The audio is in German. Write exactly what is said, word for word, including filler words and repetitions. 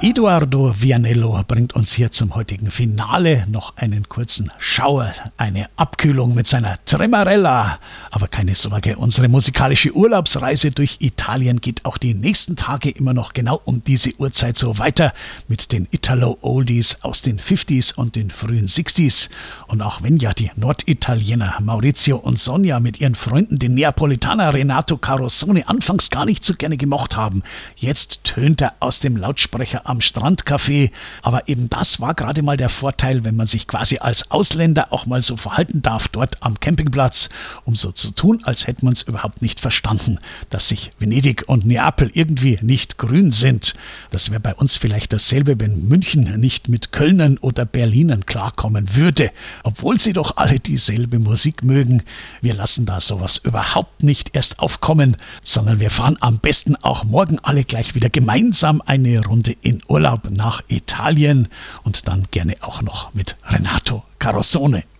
Edoardo Vianello bringt uns hier zum heutigen Finale noch einen kurzen Schauer, eine Abkühlung mit seiner Tremarella. Aber keine Sorge, unsere musikalische Urlaubsreise durch Italien geht auch die nächsten Tage immer noch genau um diese Uhrzeit so weiter mit den Italo-Oldies aus den fünfziger und den frühen sechziger. Und auch wenn ja die Norditaliener Maurizio und Sonja mit ihren Freunden den Neapolitaner Renato Carosone anfangs gar nicht so gerne gemocht haben, jetzt tönt er aus dem Lautsprecher am Strandcafé. Aber eben das war gerade mal der Vorteil, wenn man sich quasi als Ausländer auch mal so verhalten darf dort am Campingplatz, um so zu tun, als hätte man es überhaupt nicht verstanden, dass sich Venedig und Neapel irgendwie nicht grün sind. Das wäre bei uns vielleicht dasselbe, wenn München nicht mit Kölnern oder Berlinern klarkommen würde, obwohl sie doch alle dieselbe Musik mögen. Wir lassen da sowas überhaupt nicht erst aufkommen, sondern wir fahren am besten auch morgen alle gleich wieder gemeinsam eine Runde in Urlaub nach Italien und dann gerne auch noch mit Renato Carosone.